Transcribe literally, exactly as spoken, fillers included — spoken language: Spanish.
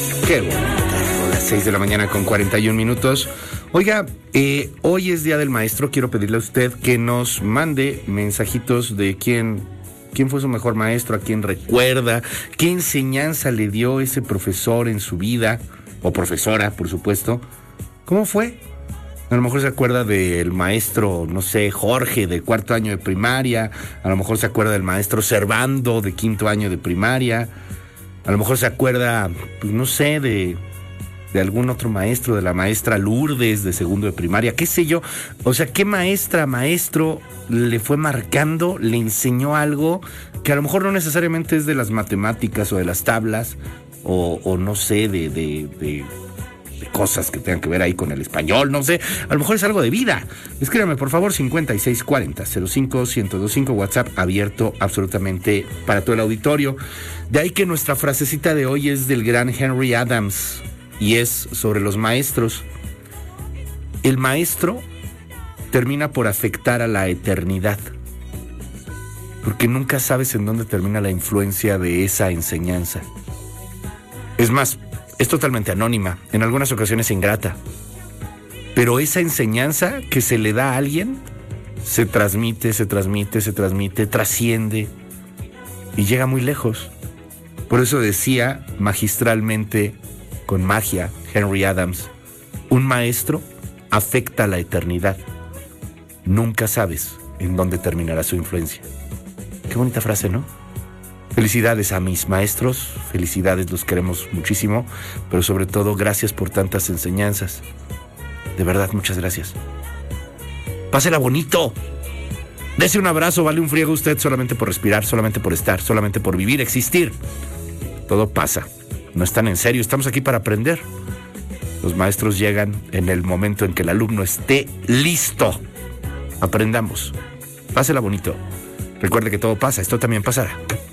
Qué bonito. Las seis de la mañana con cuarenta y un minutos. Oiga, eh, hoy es Día del Maestro. Quiero pedirle a usted que nos mande mensajitos de quién, quién fue su mejor maestro, a quién recuerda, qué enseñanza le dio ese profesor en su vida, o profesora, por supuesto. ¿Cómo fue? A lo mejor se acuerda del maestro, no sé, Jorge, de cuarto año de primaria. A lo mejor se acuerda del maestro Servando, de quinto año de primaria. A lo mejor se acuerda, pues no sé, de, de algún otro maestro, de la maestra Lourdes, de segundo de primaria, qué sé yo. O sea, ¿qué maestra, maestro le fue marcando, le enseñó algo que a lo mejor no necesariamente es de las matemáticas o de las tablas, o, o no sé, de... de, de de cosas que tengan que ver ahí con el español, no sé, a lo mejor es algo de vida? Escríbame por favor, cincuenta y seis cuarenta, cero cinco, ciento veinticinco, WhatsApp abierto absolutamente para todo el auditorio. De ahí que nuestra frasecita de hoy es del gran Henry Adams y es sobre los maestros. El maestro termina por afectar a la eternidad, porque nunca sabes en dónde termina la influencia de esa enseñanza. Es más, es totalmente anónima, en algunas ocasiones ingrata. Pero esa enseñanza que se le da a alguien se transmite, se transmite, se transmite, trasciende y llega muy lejos. Por eso decía magistralmente, con magia, Henry Adams, un maestro afecta a la eternidad. Nunca sabes en dónde terminará su influencia. Qué bonita frase, ¿no? Felicidades a mis maestros, felicidades, los queremos muchísimo, pero sobre todo gracias por tantas enseñanzas. De verdad, muchas gracias. Pásela bonito. Dese un abrazo, vale un friego usted solamente por respirar, solamente por estar, solamente por vivir, existir. Todo pasa. No están en serio, estamos aquí para aprender. Los maestros llegan en el momento en que el alumno esté listo. Aprendamos. Pásela bonito. Recuerde que todo pasa, esto también pasará.